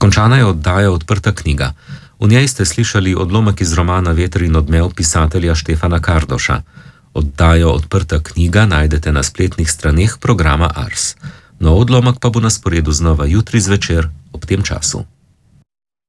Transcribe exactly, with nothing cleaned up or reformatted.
Končana je oddaja Odprta knjiga. V njej ste slišali odlomek iz romana Veter in odmev pisatelja Štefana Kardoša. Oddajo Odprta knjiga najdete na spletnih straneh programa Ars. Nov odlomek pa bo na sporedu znova jutri zvečer ob tem času.